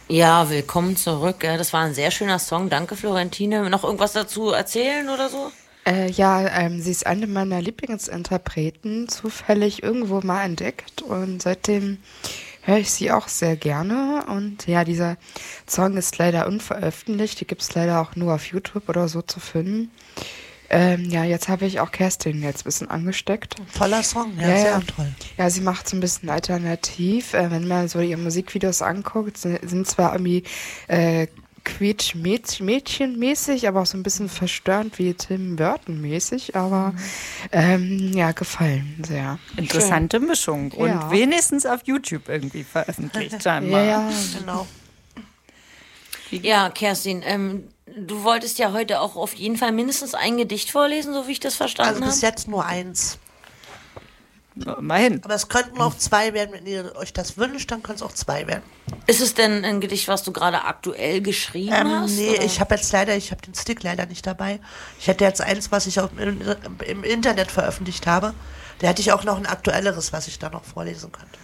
Ja, willkommen zurück. Das war ein sehr schöner Song. Danke, Florentine. Noch irgendwas dazu erzählen oder so? Sie ist eine meiner Lieblingsinterpreten, zufällig irgendwo mal entdeckt und seitdem höre ich sie auch sehr gerne. Und ja, dieser Song ist leider unveröffentlicht, die gibt es leider auch nur auf YouTube oder so zu finden. Ja, jetzt habe ich auch Kerstin jetzt ein bisschen angesteckt. Toller Song, ja, Ja, sehr ja. toll. Ja, sie macht so ein bisschen alternativ. Wenn man so ihre Musikvideos anguckt, sind zwar irgendwie Quietsch-Mädchen-mäßig, aber auch so ein bisschen verstörend wie Tim Burton-mäßig, aber ja, gefallen sehr. Interessante Mischung. Und Ja. wenigstens auf YouTube irgendwie veröffentlicht, scheinbar. Ja, Genau. Ja, Kerstin, du wolltest ja heute auch auf jeden Fall mindestens ein Gedicht vorlesen, so wie ich das Also verstanden bis habe. jetzt nur eins. Immerhin. Aber es könnten auch zwei werden, wenn ihr euch das wünscht, dann können es auch zwei werden. Ist es denn ein Gedicht, was du gerade aktuell geschrieben hast? Nee, oder? ich habe den Stick leider nicht dabei. Ich hätte jetzt eins, was ich auch im Internet veröffentlicht habe. Da hätte ich auch noch ein aktuelleres, was ich da noch vorlesen könnte.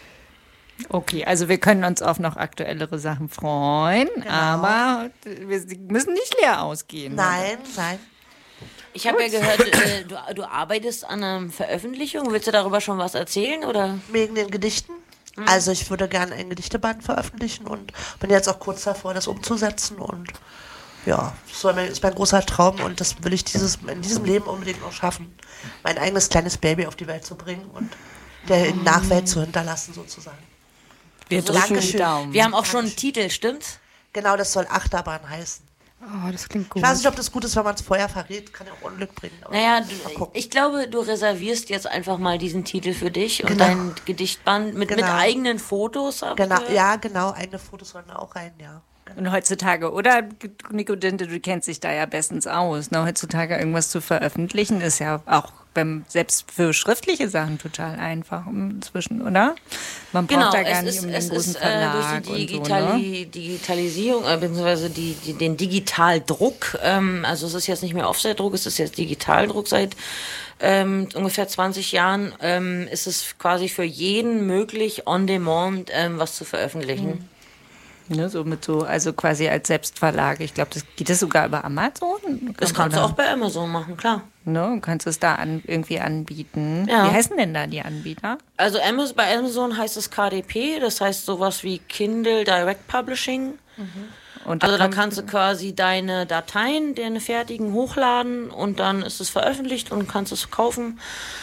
Okay, also wir können uns auf noch aktuellere Sachen freuen, aber wir müssen nicht leer ausgehen. Nein. Ich habe ja gehört, du arbeitest an einer Veröffentlichung. Willst du darüber schon was erzählen? Oder? Wegen den Gedichten. Also ich würde gerne ein Gedichteband veröffentlichen und bin jetzt auch kurz davor, das umzusetzen. Und ja, ist mein großer Traum und das will ich in diesem Leben unbedingt noch schaffen. Mein eigenes kleines Baby auf die Welt zu bringen und der Nachwelt zu hinterlassen sozusagen. Wir drücken die Dankeschön. Daumen. Wir haben auch schon einen Titel, stimmt's? Genau, das soll Achterbahn heißen. Oh, das klingt gut. Ich weiß nicht, ob das gut ist, wenn man es vorher verrät. Kann ja auch Unglück bringen. Aber Naja, mal gucken. ich glaube, du reservierst jetzt einfach mal diesen Titel für dich und Genau. dein Gedichtband mit Genau. eigenen Fotos. Genau, ja, genau. Eigene Fotos sollen da auch rein, ja. Und heutzutage, oder Nico Dinte, du kennst dich da ja bestens aus. Ne? Heutzutage irgendwas zu veröffentlichen ist ja auch selbst für schriftliche Sachen total einfach inzwischen, oder? Man braucht da gar nicht den großen Verlag durch die und so, ne? Digitalisierung, beziehungsweise den Digitaldruck, also es ist jetzt nicht mehr Offset-Druck, es ist jetzt Digitaldruck seit ungefähr 20 Jahren, ist es quasi für jeden möglich, on demand was zu veröffentlichen. Ne, also quasi als Selbstverlag. Ich glaube, geht das sogar über Amazon? Das kannst du auch bei Amazon machen, klar. Ne, kannst du es da irgendwie anbieten. Ja. Wie heißen denn da die Anbieter? Also bei Amazon heißt es KDP, das heißt sowas wie Kindle Direct Publishing. Und Also da kannst du quasi deine Dateien, deine fertigen hochladen und dann ist es veröffentlicht und kannst es kaufen.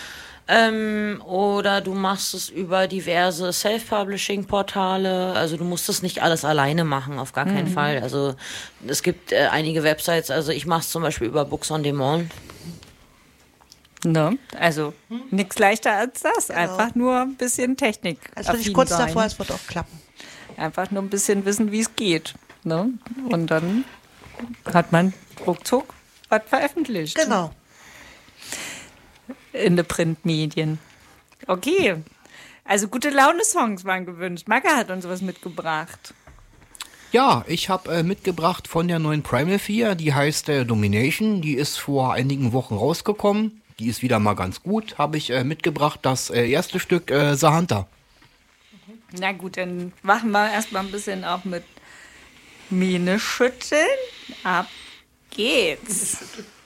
Oder du machst es über diverse Self-Publishing-Portale. Also du musst es nicht alles alleine machen, auf gar keinen Fall. Also es gibt einige Websites, also ich mache es zum Beispiel über Books on Demand. Ne? Also nichts leichter als das. Genau. Einfach nur ein bisschen Technik. Also bin ich kurz davor, es wird auch klappen. Einfach nur ein bisschen wissen, wie es geht. Ne? Und dann hat man ruckzuck was veröffentlicht. Genau. In den Printmedien. Okay. Also gute Laune-Songs waren gewünscht. Magga hat uns was mitgebracht. Ja, ich habe mitgebracht von der neuen Primal 4, die heißt Domination. Die ist vor einigen Wochen rausgekommen. Die ist wieder mal ganz gut. Habe ich mitgebracht das erste Stück The Hunter. Na gut, dann machen wir erstmal ein bisschen auch mit Miene schütteln. Ab geht's.